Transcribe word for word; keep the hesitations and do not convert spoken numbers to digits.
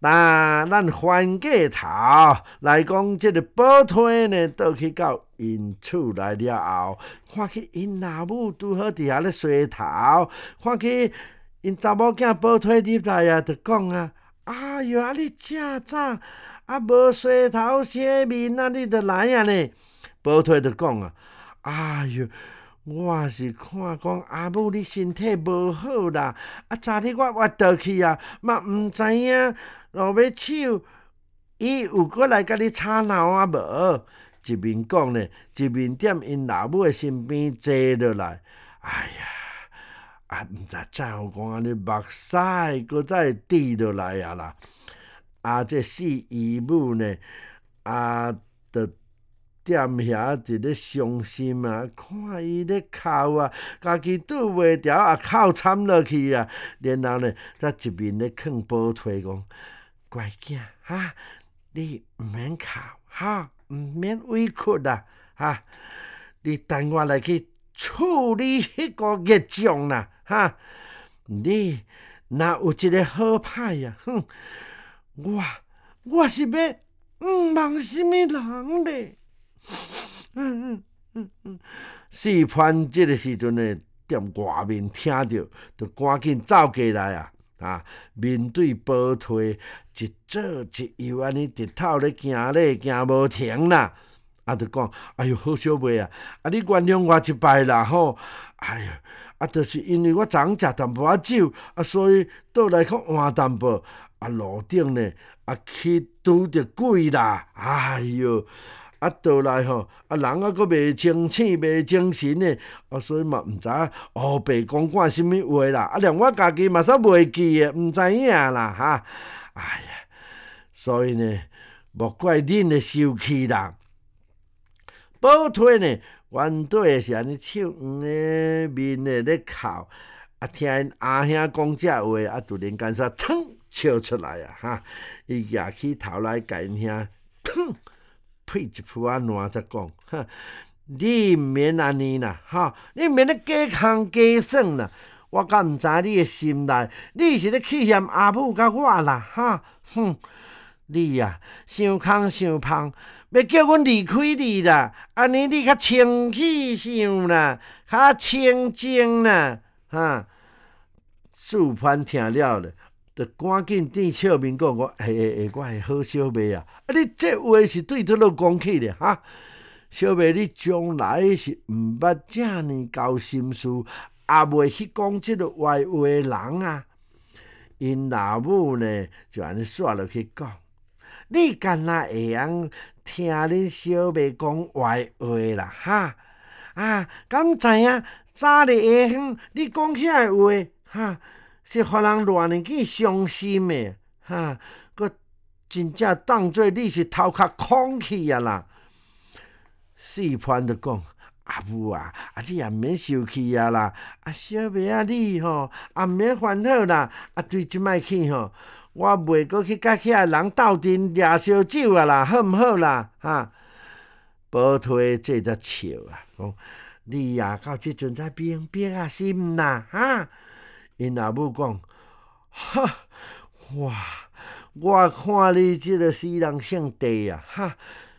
但咱翻过头来讲，即、个宝推呢，倒去到因厝来了后，看去因老母拄好伫遐咧洗头，看去因查某囝宝推入来啊，就讲啊，哎哟，啊你遮早啊无洗头洗面啊，你就来啊呢？宝推就讲啊，哎哟。我是看讲阿母你身体无好啦，啊昨日我挖倒去啊，嘛毋知影落尾手伊有过来甲你吵闹啊无？一面讲呢，一面踮因老母的身边坐落来。哎呀，啊毋知怎有讲安尼目屎搁再滴落来啊啦！啊，这四姨母呢，啊，就踮遐伫咧伤心啊，看伊咧哭啊，家己拄袂牢啊，哭惨落去啊。然后呢，则一面咧囥宝推讲，乖囝哈，你毋免哭哈，毋免委屈啦哈，你等我来去处理迄个业障啦哈。你若有一个好歹啊，哼，我我是要毋望什么人咧？嗯嗯嗯嗯，四番即个时阵呢，踮外面听着，就赶紧走过来啊！啊，面对宝推，一左一右安尼直透咧行咧，行无停啦！啊，就讲，哎哟，好小妹啊，啊，你原谅我一摆啦吼！哎哟，啊，就是因为我昨昏食淡薄仔酒，啊，所以倒来较换淡薄，啊，路顶呢，啊，去拄着鬼啦！哎哟！啊，倒来吼，啊人啊，佫袂清醒、袂精神的，啊，所以嘛毋知影黑白讲讲什物话啦，啊，连我家己嘛煞袂记的，毋知影啦哈。哎呀，所以呢，莫怪恁的受气啦。宝推呢，原底是安尼手黄的，面的咧哭，啊，听因阿兄讲这话，啊，突然间煞噌笑出来啊哈！伊举起头来，甲因兄，砰！呸一噗仔烂才讲，哼！你毋免安尼啦，哈！你毋免咧假空假算啦。我敢毋知你的心内，你是咧气嫌阿母甲我啦，哈！哼！你啊，伤空伤芳，要叫阮离开你啦。安尼你较清气想啦，较清静啦，哈！四番听了咧。就赶紧对笑面讲我，嘿嘿嘿，我是好小妹啊！啊，你这话是对倒落讲起咧哈？小妹，你将来是毋捌这呢高心思，也袂去讲即个坏话的人啊。因老母呢就安尼煞落去讲，你干那会晓听恁小妹讲坏话啦哈？啊，敢知影早日下昏你讲遐个话哈？是互人偌呢去伤心的，哈，佮真正当做你是头壳空去啊啦！四番就讲，阿母啊，啊你也毋免受气啊啦，啊小妹啊你吼也毋免烦恼啦，啊对即摆起吼，我袂阁去甲遐人斗阵掠烧酒啊啦，好毋好啦？哈，宝推这才笑啊，讲你啊到即阵才明白啊心啦，哈。因阿母讲，哈，哇！我看你即个死人性地啊，哈！